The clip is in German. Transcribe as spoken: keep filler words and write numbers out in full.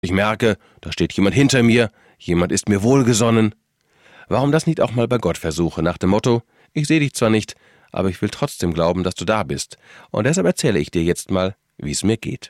Ich merke, da steht jemand hinter mir, jemand ist mir wohlgesonnen. Warum das nicht auch mal bei Gott versuche, nach dem Motto, ich sehe dich zwar nicht, aber ich will trotzdem glauben, dass du da bist. Und deshalb erzähle ich dir jetzt mal, wie es mir geht.